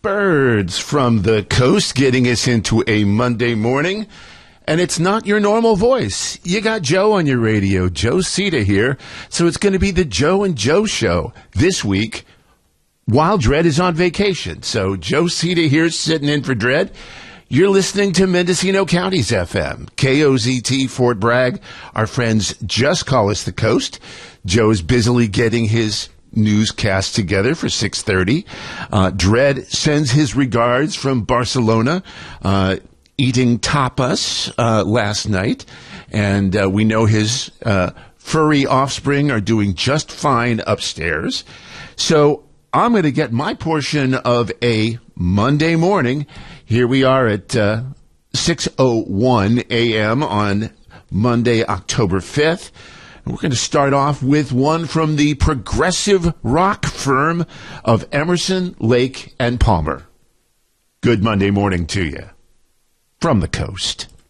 Birds from the coast getting us into a Monday morning. And it's not your normal voice. You got Joe on your radio, Joe Sita here. So it's going to be the Joe and Joe show this week while Dredd is on vacation. So Joe Sita here sitting in for Dredd. You're listening to Mendocino County's FM, KOZT, Fort Bragg. Our friends just call us the coast. Joe's busily getting his newscast together for 6:30. Dredd sends his regards from Barcelona, eating tapas last night, and we know his furry offspring are doing just fine upstairs. So I'm going to get my portion of a Monday morning. Here we are at 6:01 a.m. on Monday, October 5th. We're going to start off with one from the progressive rock firm of Emerson, Lake, and Palmer. Good Monday morning to you from the coast.